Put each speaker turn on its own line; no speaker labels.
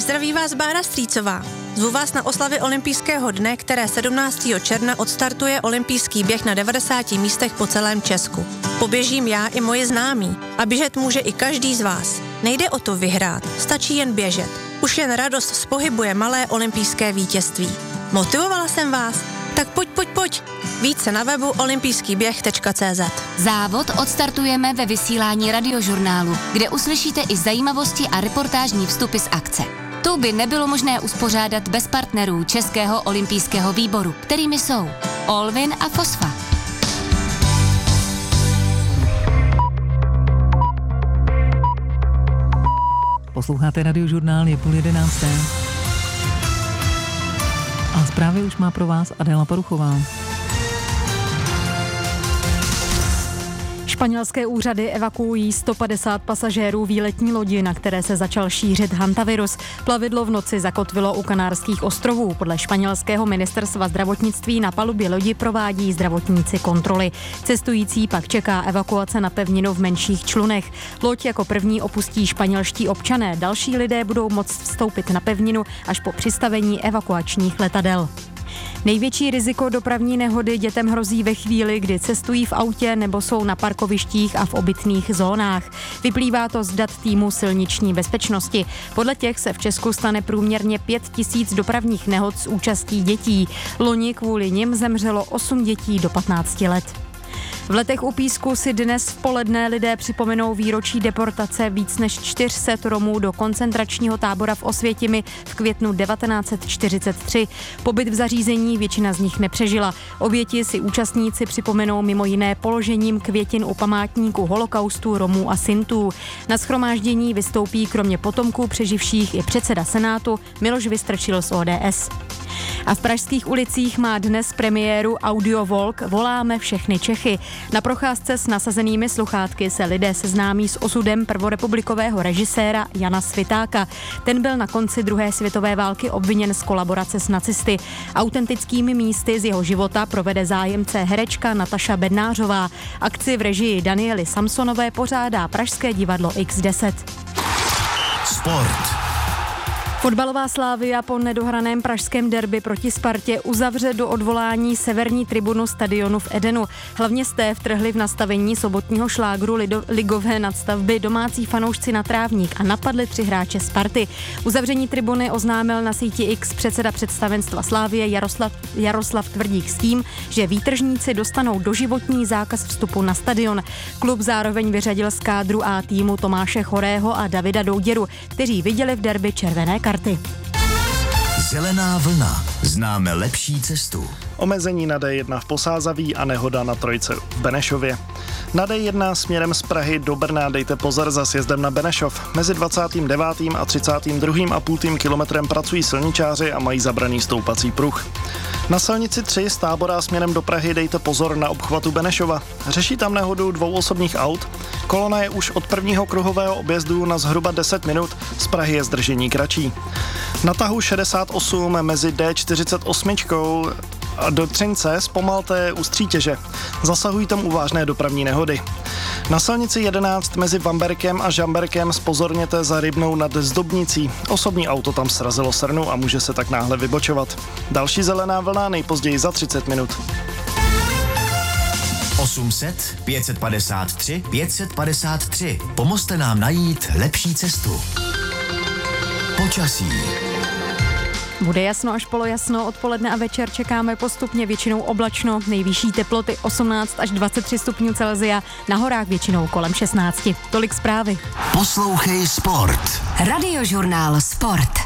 Zdraví vás Bára Strýcová. Zvu vás na oslavy olympijského dne, které 17. června odstartuje olympijský běh na 90 místech po celém Česku. Poběžím já i moji známí a běžet může i každý z vás. Nejde o to vyhrát, stačí jen běžet. Už jen radost z pohybu je malé olympijské vítězství. Motivovala jsem vás? Tak pojď. Více na webu olympijskýběh.cz.
Závod odstartujeme ve vysílání Radiožurnálu, kde uslyšíte i zajímavosti a reportážní vstupy z akce. Tu by nebylo možné uspořádat bez partnerů Českého olympijského výboru, kterými jsou Olvin a Fosfa.
Posloucháte Radiožurnál, je 10:30. A zprávy už má pro vás Adéla Poruchová.
Španělské úřady evakuují 150 pasažérů výletní lodi, na které se začal šířit hantavirus. Plavidlo v noci zakotvilo u Kanárských ostrovů. Podle španělského ministerstva zdravotnictví na palubě lodi provádí zdravotníci kontroly. Cestující pak čeká evakuace na pevninu v menších člunech. Loď jako první opustí španělští občané. Další lidé budou moct vstoupit na pevninu až po přistavení evakuačních letadel. Největší riziko dopravní nehody dětem hrozí ve chvíli, kdy cestují v autě nebo jsou na parkovištích a v obytných zónách. Vyplývá to z dat týmu silniční bezpečnosti. Podle těch se v Česku stane průměrně 5 000 dopravních nehod s účastí dětí. Loni kvůli nim zemřelo 8 dětí do 15 let. V Letech u Písku si dnes v poledne lidé připomenou výročí deportace víc než 400 Romů do koncentračního tábora v Osvětimi v květnu 1943. Pobyt v zařízení většina z nich nepřežila. Oběti si účastníci připomenou mimo jiné položením květin u památníku holokaustu Romů a Sintů. Na shromáždění vystoupí kromě potomků přeživších i předseda Senátu Miloš Vystrčil z ODS. A v pražských ulicích má dnes premiéru Audiovolk Voláme všechny Čechy. Na procházce s nasazenými sluchátky se lidé seznámí s osudem prvorepublikového režiséra Jana Svitáka. Ten byl na konci druhé světové války obviněn z kolaborace s nacisty. Autentickými místy z jeho života provede zájemce herečka Nataša Bednářová. Akci v režii Daniely Samsonové pořádá Pražské divadlo X10.
Sport.
Fotbalová Slavia po nedohraném pražském derby proti Spartě uzavře do odvolání severní tribunu stadionu v Edenu. Hlavně z té vtrhli v nastavení sobotního šlágru ligové nadstavby domácí fanoušci na trávník a napadli 3 hráče Sparty. Uzavření tribuny oznámil na síti X předseda představenstva Slavie Jaroslav Tvrdík s tím, že výtržníci dostanou doživotní zákaz vstupu na stadion. Klub zároveň vyřadil z kádru A týmu Tomáše Chorého a Davida Douděru, kteří viděli v derby červené karty.
Zelená vlna. Známe lepší cestu.
Omezení na D1 v Posázaví a nehoda na trojce v Benešově. Na D1 směrem z Prahy do Brna dejte pozor za sjezdem na Benešov. Mezi 29. a 32,5 kilometrem pracují silničáři a mají zabraný stoupací pruh. Na silnici 3 z Tábora směrem do Prahy dejte pozor na obchvatu Benešova. Řeší tam nehodu 2 osobních aut. Kolona je už od prvního kruhového objezdu na zhruba 10 minut, z Prahy je zdržení kratší. Na tahu 68 mezi D48 a do Třince zpomalte u Střítěže. Zasahují tam u vážné dopravní nehody. Na silnici 11 mezi Vamberkem a Žamberkem zpozorněte za Rybnou nad Zdobnicí. Osobní auto tam srazilo srnu a může se tak náhle vybočovat. Další zelená vlna nejpozději za 30 minut.
800 553 553. Pomozte nám najít lepší cestu. Počasí.
Bude jasno až polojasno, odpoledne a večer čekáme postupně většinou oblačno, nejvyšší teploty 18 až 23 stupňů Celsia, na horách většinou kolem 16. Tolik zprávy.
Poslouchej Sport.
Radiožurnál Sport.